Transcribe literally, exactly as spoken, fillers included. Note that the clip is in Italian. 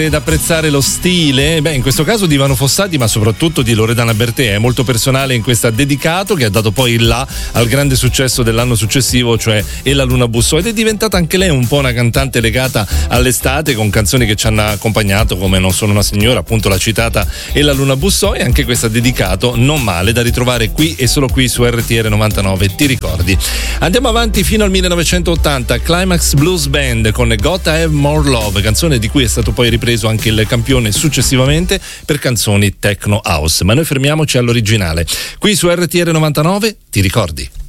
ed apprezzare lo stile, beh in questo caso di Ivano Fossati ma soprattutto di Loredana Bertè, è molto personale in questa Dedicato che ha dato poi il là al grande successo dell'anno successivo, cioè E la luna bussò, ed è diventata anche lei un po' una cantante legata all'estate con canzoni che ci hanno accompagnato come Non sono una signora, appunto la citata E la luna bussò, e anche questa Dedicato non male da ritrovare qui e solo qui su R T R novantanove, ti ricordi. Andiamo avanti fino al millenovecentottanta, Climax Blues Band con Gotta Have More Love, canzone di cui è stato poi ripreso anche il campione successivamente per canzoni techno house, ma noi fermiamoci all'originale qui su R T R novantanove, ti ricordi.